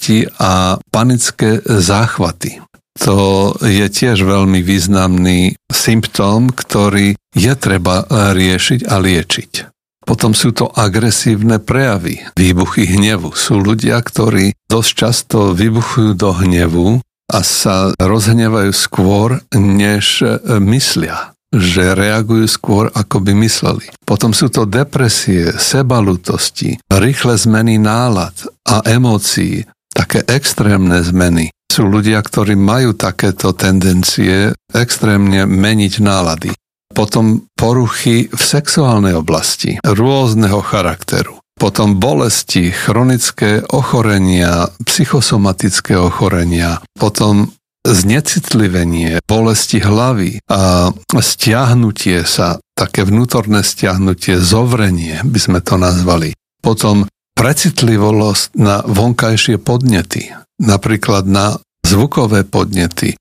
bolesti a panické záchvaty. To je tiež veľmi významný symptóm, ktorý je treba riešiť a liečiť. Potom sú to agresívne prejavy, výbuchy hnevu. Sú ľudia, ktorí dosť často vybuchujú do hnevu a sa rozhnevajú skôr, než myslia, že reagujú skôr, ako by mysleli. Potom sú to depresie, sebaľútosti, rýchle zmeny nálad a emócií, také extrémne zmeny. Sú ľudia, ktorí majú takéto tendencie extrémne meniť nálady. Potom poruchy v sexuálnej oblasti rôzneho charakteru. Potom bolesti, chronické ochorenia, psychosomatické ochorenia. Potom znecitlivenie, bolesti hlavy a stiahnutie sa, také vnútorné stiahnutie, zovrenie by sme to nazvali. Potom precitlivosť na vonkajšie podnety, napríklad na zvukové podnety,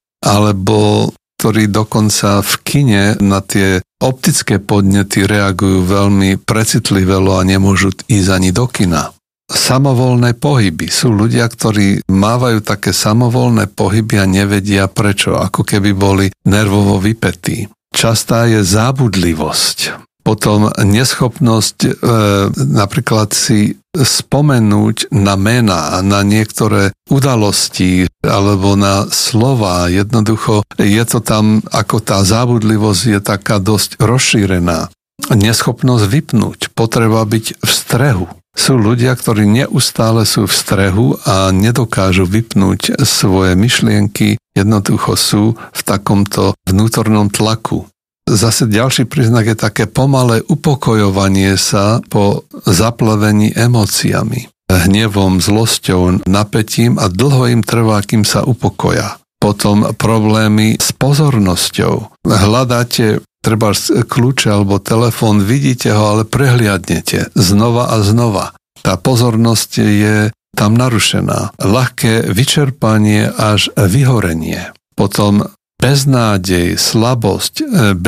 alebo ktorí dokonca v kine na tie optické podnety reagujú veľmi precitlivelo a nemôžu ísť ani do kina. Samovolné pohyby. Sú ľudia, ktorí mávajú také samovolné pohyby a nevedia prečo, ako keby boli nervovo vypätí. Častá je zábudlivosť. Potom neschopnosť napríklad si spomenúť na mená, na niektoré udalosti alebo na slova. Jednoducho je to tam, ako tá zábudlivosť je taká dosť rozšírená. Neschopnosť vypnúť, potreba byť v strehu. Sú ľudia, ktorí neustále sú v strehu a nedokážu vypnúť svoje myšlienky, jednoducho sú v takomto vnútornom tlaku. Zase ďalší príznak je také pomalé upokojovanie sa po zaplavení emóciami, hnevom, zlosťou, napätím a dlho im trvá, kým sa upokoja. Potom problémy s pozornosťou. Hľadáte treba kľúče alebo telefón, vidíte ho, ale prehliadnete znova a znova. Tá pozornosť je tam narušená. Ľahké vyčerpanie až vyhorenie. Potom beznádej, slabosť,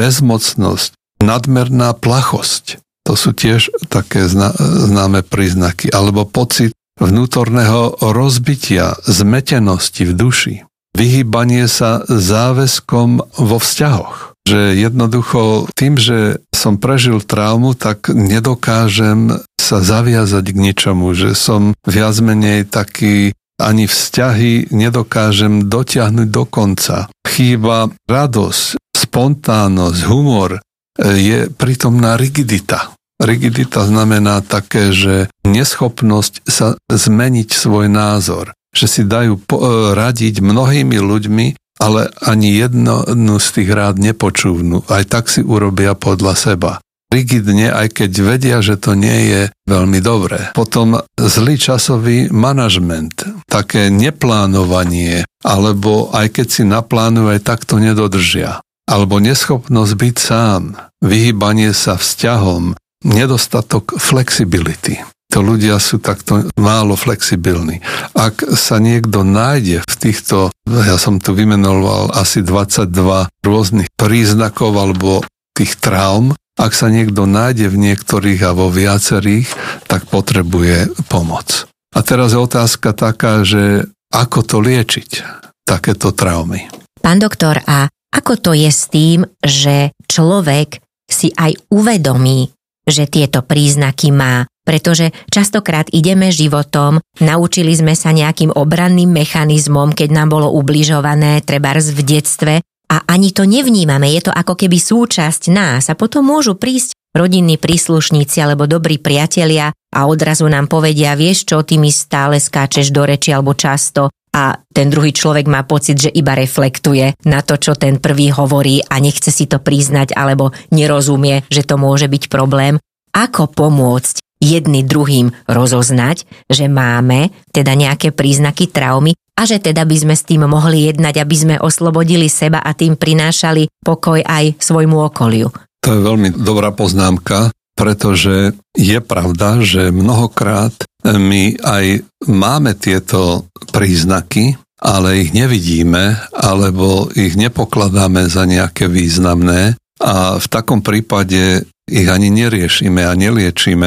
bezmocnosť, nadmerná plachosť. To sú tiež také známe príznaky. Alebo pocit vnútorného rozbitia, zmetenosti v duši. Vyhýbanie sa záväzkom vo vzťahoch. Že jednoducho tým, že som prežil traumu, tak nedokážem sa zaviazať k ničomu. Že som viac menej taký ani vzťahy nedokážem dotiahnuť do konca. Chýba radosť, spontánnosť, humor, je prítomná rigidita. Rigidita znamená také, že neschopnosť sa zmeniť svoj názor, že si dajú radiť mnohými ľuďmi, ale ani jednu z tých rád nepočúvnu. Aj tak si urobia podľa seba. Rigidne, aj keď vedia, že to nie je veľmi dobré. Potom zlý časový manažment, také neplánovanie, alebo aj keď si naplánujú, aj tak to nedodržia. Alebo neschopnosť byť sám, vyhýbanie sa vzťahom, nedostatok flexibility. To ľudia sú takto málo flexibilní. Ak sa niekto nájde v týchto, ja som tu vymenoval asi 22 rôznych príznakov alebo tých traum, ak sa niekto nájde v niektorých a vo viacerých, tak potrebuje pomoc. A teraz je otázka taká, že ako to liečiť, takéto traumy. Pán doktor, a ako to je s tým, že človek si aj uvedomí, že tieto príznaky má? Pretože častokrát ideme životom, naučili sme sa nejakým obranným mechanizmom, keď nám bolo ubližované, trebárs v detstve, a ani to nevnímame, je to ako keby súčasť nás a potom môžu prísť rodinní príslušníci alebo dobrí priatelia a odrazu nám povedia, vieš čo, ty mi stále skáčeš do reči alebo často, a ten druhý človek má pocit, že iba reflektuje na to, čo ten prvý hovorí a nechce si to priznať alebo nerozumie, že to môže byť problém. Ako pomôcť jedni druhým rozoznať, že máme teda nejaké príznaky traumy a že teda by sme s tým mohli jednať, aby sme oslobodili seba a tým prinášali pokoj aj svojmu okoliu. To je veľmi dobrá poznámka, pretože je pravda, že mnohokrát my aj máme tieto príznaky, ale ich nevidíme, alebo ich nepokladáme za nejaké významné a v takom prípade ich ani neriešime a neliečime.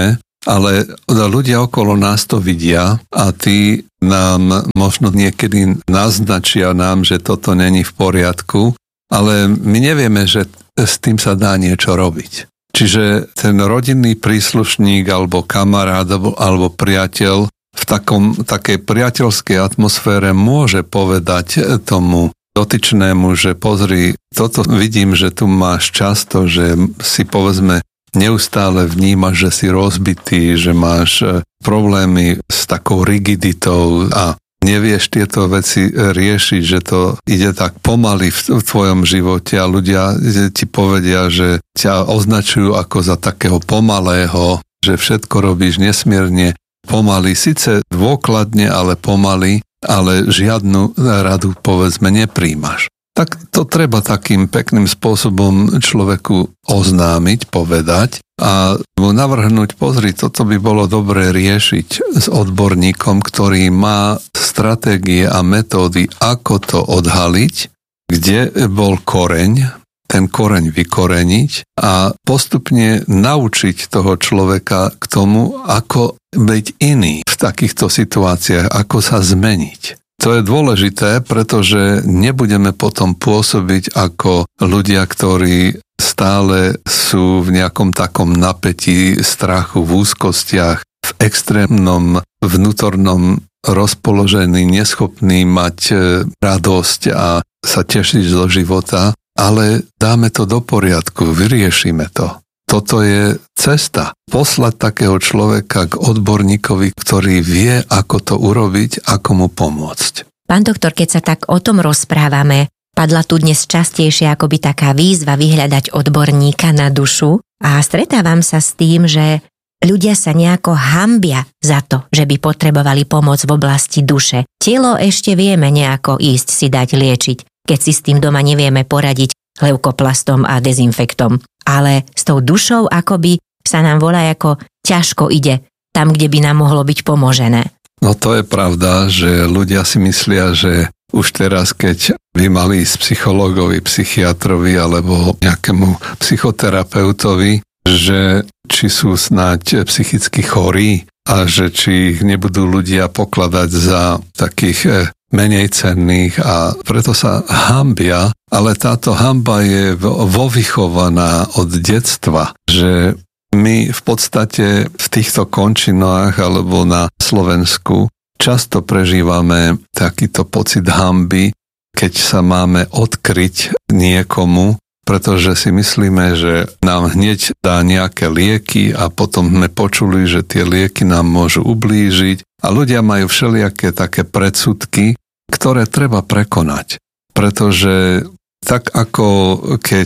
ale ľudia okolo nás to vidia a tí nám možno niekedy naznačia nám, že toto není v poriadku, ale my nevieme, že s tým sa dá niečo robiť. Čiže ten rodinný príslušník alebo kamarát alebo priateľ v takej priateľskej atmosfére môže povedať tomu dotyčnému, že pozri, toto vidím, že tu máš často, že si povedzme neustále vnímaš, že si rozbitý, že máš problémy s takou rigiditou a nevieš tieto veci riešiť, že to ide tak pomaly v tvojom živote a ľudia ti povedia, že ťa označujú ako za takého pomalého, že všetko robíš nesmierne pomaly, síce dôkladne, ale pomaly, ale žiadnu radu povedzme nepríjmaš. Tak to treba takým pekným spôsobom človeku oznámiť, povedať a mu navrhnúť, pozri, toto by bolo dobré riešiť s odborníkom, ktorý má stratégie a metódy, ako to odhaliť, kde bol koreň, ten koreň vykoreniť a postupne naučiť toho človeka k tomu, ako byť iný v takýchto situáciách, ako sa zmeniť. To je dôležité, pretože nebudeme potom pôsobiť ako ľudia, ktorí stále sú v nejakom takom napätí, strachu, v úzkostiach, v extrémnom vnútornom rozpoložení, neschopní mať radosť a sa tešiť zo života, ale dáme to do poriadku, vyriešime to. Toto je cesta. Poslať takého človeka k odborníkovi, ktorý vie, ako to urobiť, ako mu pomôcť. Pán doktor, keď sa tak o tom rozprávame, padla tu dnes častejšie akoby taká výzva vyhľadať odborníka na dušu a stretávam sa s tým, že ľudia sa nejako hanbia za to, že by potrebovali pomoc v oblasti duše. Telo ešte vieme nejako ísť si dať liečiť, keď si s tým doma nevieme poradiť leukoplastom a dezinfektom. Ale s tou dušou akoby sa nám volá ako ťažko ide tam, kde by nám mohlo byť pomožené. No to je pravda, že ľudia si myslia, že už teraz, keď by mali ísť psychológovi, psychiatrovi alebo nejakému psychoterapeutovi, že či sú snáď psychicky chorí a že či ich nebudú ľudia pokladať za takých menej cenných a preto sa hanbia, ale táto hanba je vovychovaná od detstva, že my v podstate v týchto končinách alebo na Slovensku často prežívame takýto pocit hanby, keď sa máme odkryť niekomu, pretože si myslíme, že nám hneď dá nejaké lieky a potom sme počuli, že tie lieky nám môžu ublížiť a ľudia majú všelijaké také predsudky, ktoré treba prekonať. Pretože tak ako keď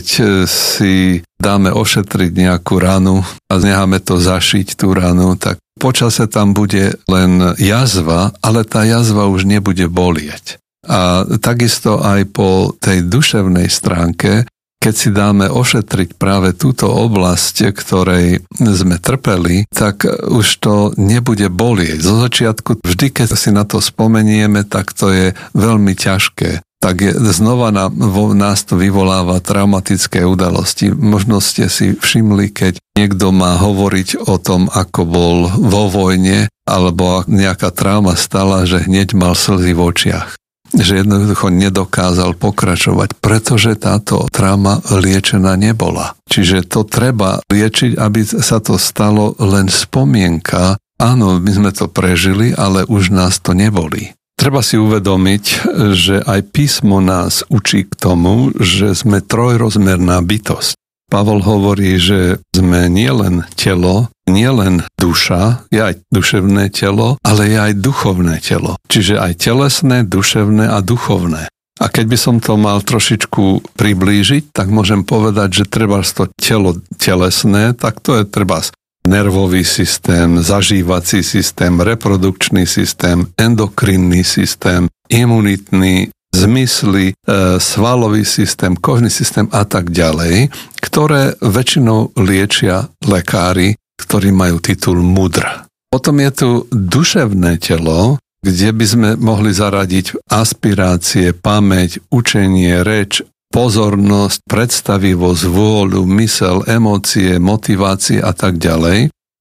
si dáme ošetriť nejakú ranu a necháme to zašiť tú ranu, tak počase tam bude len jazva, ale tá jazva už nebude bolieť. A takisto aj po tej duševnej stránke, keď si dáme ošetriť práve túto oblasť, ktorej sme trpeli, tak už to nebude bolieť. Zo začiatku, vždy, keď si na to spomenieme, tak to je veľmi ťažké. Tak znova nás to vyvoláva traumatické udalosti. Možno ste si všimli, keď niekto má hovoriť o tom, ako bol vo vojne, alebo nejaká trauma stala, že hneď mal slzy v očiach. Že jednoducho nedokázal pokračovať, pretože táto trauma liečená nebola. Čiže to treba liečiť, aby sa to stalo len spomienka. Áno, my sme to prežili, ale už nás to nebolí. Treba si uvedomiť, že aj písmo nás učí k tomu, že sme trojrozmerná bytosť. Pavol hovorí, že sme nielen telo, nielen duša, je aj duševné telo, ale je aj duchovné telo. Čiže aj telesné, duševné a duchovné. A keď by som to mal trošičku priblížiť, tak môžem povedať, že treba to telo telesné, tak to je treba nervový systém, zažívací systém, reprodukčný systém, endokrinný systém, imunitný, zmysly, svalový systém, kožný systém a tak ďalej, ktoré väčšinou liečia lekári, ktorí majú titul mudr. Potom je tu duševné telo, kde by sme mohli zaradiť aspirácie, pamäť, učenie, reč, pozornosť, predstavivosť, vôľu, mysel, emócie, motivácie a tak ďalej,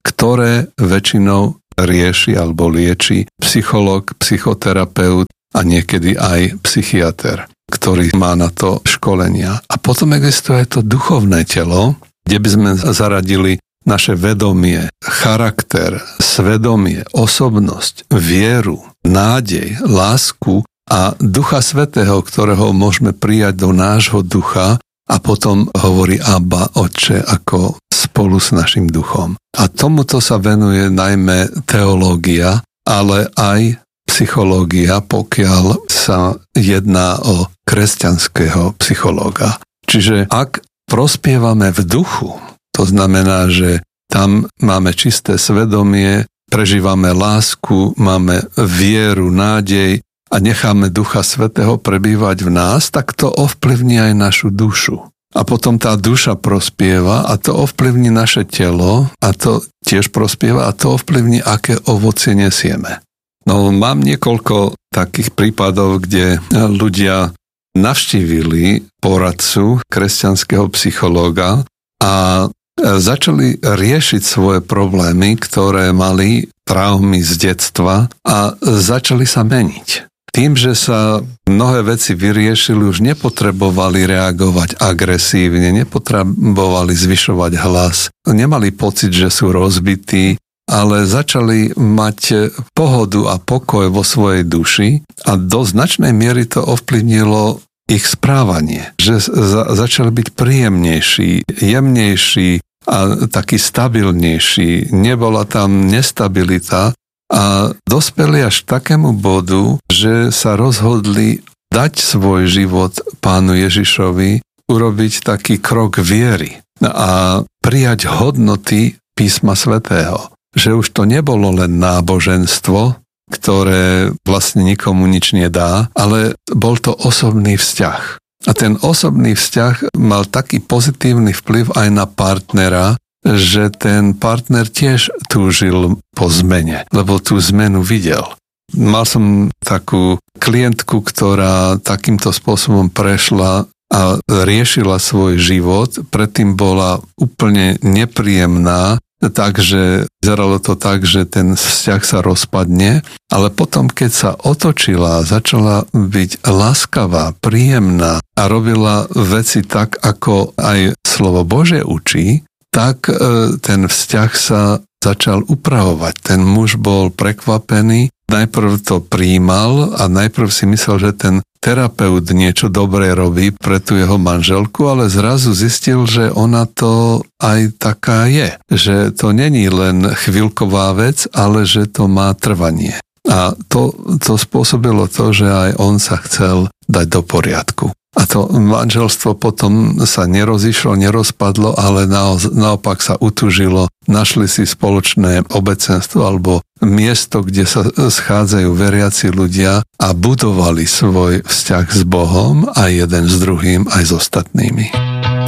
ktoré väčšinou rieši alebo lieči psychológ, psychoterapeut a niekedy aj psychiater, ktorý má na to školenia. A potom existuje aj to duchovné telo, kde by sme zaradili naše vedomie, charakter, svedomie, osobnosť, vieru, nádej, lásku a Ducha Svätého, ktorého môžeme prijať do nášho ducha a potom hovorí Abba, Otče, ako spolu s našim duchom. A tomuto sa venuje najmä teológia, ale aj psychológia, pokiaľ sa jedná o kresťanského psychológa. Čiže ak prospievame v duchu, to znamená, že tam máme čisté svedomie, prežívame lásku, máme vieru, nádej a necháme Ducha Svätého prebývať v nás, tak to ovplyvní aj našu dušu. A potom tá duša prospieva a to ovplyvní naše telo a to tiež prospieva a to ovplyvní, aké ovocie nesieme. No, mám niekoľko takých prípadov, kde ľudia navštívili poradcu kresťanského psychológa a začali riešiť svoje problémy, ktoré mali traumy z detstva a začali sa meniť. Tým, že sa mnohé veci vyriešili, už nepotrebovali reagovať agresívne, nepotrebovali zvyšovať hlas, nemali pocit, že sú rozbití, ale začali mať pohodu a pokoj vo svojej duši a do značnej miery to ovplyvnilo ich správanie, že začali byť príjemnejší, jemnejší a taký stabilnejší. Nebola tam nestabilita a dospeli až k takému bodu, že sa rozhodli dať svoj život Pánu Ježišovi, urobiť taký krok viery a prijať hodnoty Písma Svätého. Že už to nebolo len náboženstvo, ktoré vlastne nikomu nič nedá, ale bol to osobný vzťah. A ten osobný vzťah mal taký pozitívny vplyv aj na partnera, že ten partner tiež túžil po zmene, lebo tú zmenu videl. Mal som takú klientku, ktorá takýmto spôsobom prešla a riešila svoj život. Predtým bola úplne nepríjemná, takže vyzeralo to tak, že ten vzťah sa rozpadne, ale potom, keď sa otočila, začala byť láskavá, príjemná a robila veci tak, ako aj slovo Božie učí, tak ten vzťah sa začal upravovať. Ten muž bol prekvapený, najprv to prijímal a najprv si myslel, že ten terapeut niečo dobré robí pre tú jeho manželku, ale zrazu zistil, že ona to aj taká je. Že to není len chvíľková vec, ale že to má trvanie. A to spôsobilo to, že aj on sa chcel dať do poriadku. A to manželstvo potom sa nerozišlo, nerozpadlo, ale naopak sa utužilo. Našli si spoločné obecenstvo alebo miesto, kde sa schádzajú veriaci ľudia a budovali svoj vzťah s Bohom aj jeden s druhým, aj s ostatnými.